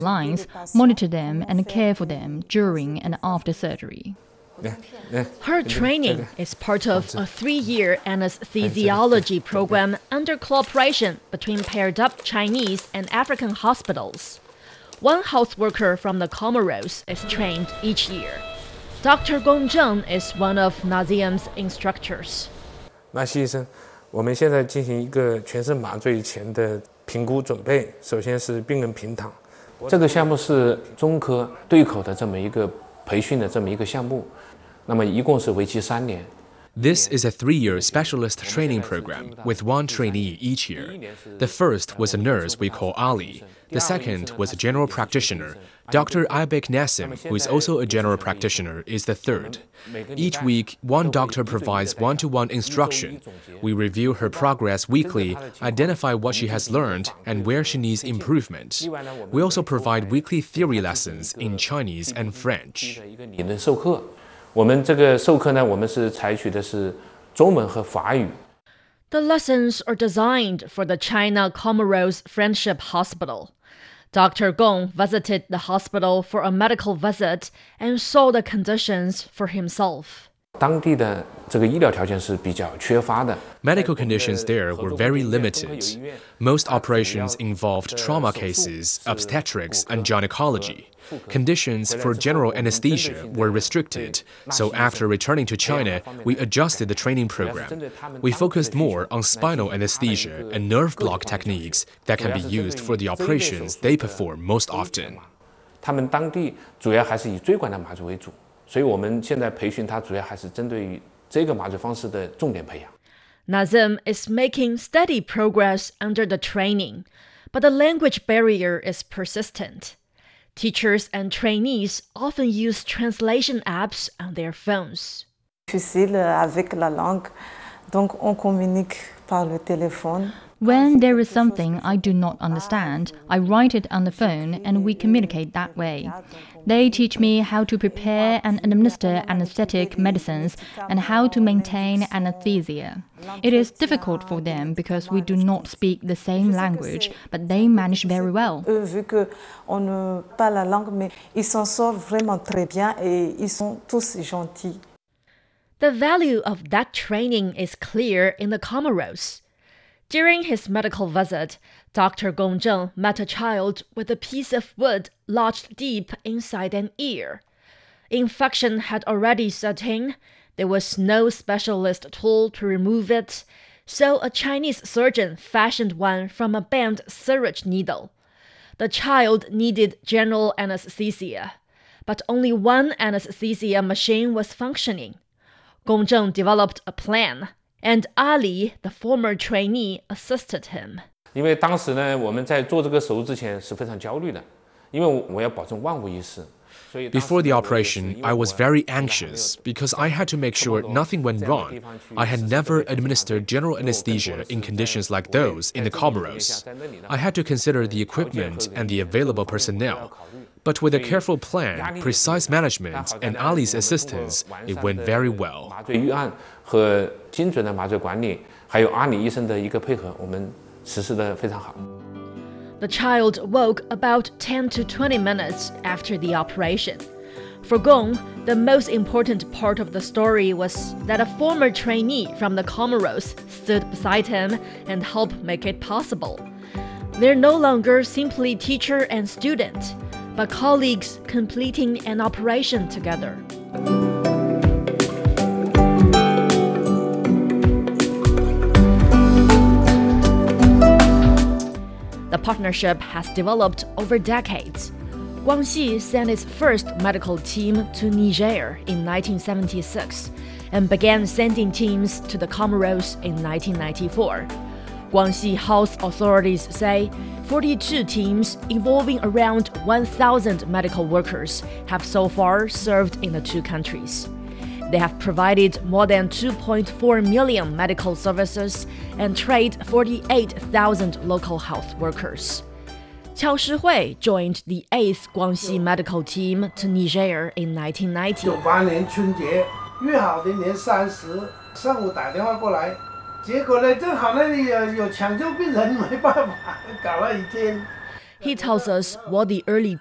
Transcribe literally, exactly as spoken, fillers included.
lines, monitor them and care for them during and after surgery. Her training is part of a three-year anesthesiology program under cooperation between paired-up Chinese and African hospitals. One health worker from the Comoros is trained each year. Doctor Gong Zheng is one of Naziam's instructors. 那谢医生，我们现在进行一个全身麻醉前的评估准备。首先是病人平躺，这个项目是中科对口的这么一个培训的这么一个项目，那么一共是为期三年。 This is a three-year specialist training program with one trainee each year. The first was a nurse we call Ali. The second was a general practitioner. Doctor Aibek Nassim, who is also a general practitioner, is the third. Each week, one doctor provides one-to-one instruction. We review her progress weekly, identify what she has learned, and where she needs improvement. We also provide weekly theory lessons in Chinese and French. 我们这个授课呢，我们是采取的是中文和法语。 The lessons are designed for the China Comoros Friendship Hospital. Doctor Gong visited the hospital for a medical visit and saw the conditions for himself. 当地的这个医疗条件是比较缺乏的。 Medical conditions there were very limited. Most operations involved trauma cases, obstetrics, and gynecology. Conditions for general anesthesia were restricted, so after returning to China, we adjusted the training program. We focused more on spinal anesthesia and nerve block techniques that can be used for the operations they perform most often. 他们当地主要还是以椎管的麻醉为主。 所以我们现在培训它主要还是针对于这个麻醉方式的重点培养。 Nazim is making steady progress under the training, but the language barrier is persistent. Teachers and trainees often use translation apps on their phones. Difficile avec la langue, donc on communique par le téléphone. When there is something I do not understand, I write it on the phone and we communicate that way. They teach me how to prepare and administer anesthetic medicines and how to maintain anesthesia. It is difficult for them because we do not speak the same language, but they manage very well. Vu qu'on ne parle la langue, mais ils s'en sortent vraiment très bien et ils sont tous gentils. The value of that training is clear in the Comoros. During his medical visit, Doctor Gong Zheng met a child with a piece of wood lodged deep inside an ear. Infection had already set in. There was no specialist tool to remove it, so a Chinese surgeon fashioned one from a bent syringe needle. The child needed general anesthesia, but only one anesthesia machine was functioning. Gong Zheng developed a plan, and Ali, the former trainee, assisted him. 因为当时呢，我们在做这个手术之前是非常焦虑的，因为我要保证万无一失。 Before the operation, I was very anxious because I had to make sure nothing went wrong. I had never administered general anesthesia in conditions like those in the Comoros. I had to consider the equipment and the available personnel. But with a careful plan, precise management, and Ali's assistance, it went very well. 麻醉预案和精准的麻醉管理，还有阿里医生的一个配合，我们实施的非常好。 The child woke about ten to twenty minutes after the operation. For Gong, the most important part of the story was that a former trainee from the Comoros stood beside him and helped make it possible. They're no longer simply teacher and student, but colleagues completing an operation together. The partnership has developed over decades. Guangxi sent its first medical team to Niger in nineteen seventy-six and began sending teams to the Comoros in nineteen ninety-four. Guangxi health authorities say forty-two teams involving around one thousand medical workers have so far served in the two countries. They have provided more than two point four million medical services and trained forty-eight thousand local health workers. Qiao Shihui joined the eighth Guangxi medical team to Niger in nineteen ninety. 九八年春节约好的年三十上午打电话过来，结果呢正好那里有有抢救病人，没办法，搞了一天。 He tells us what the early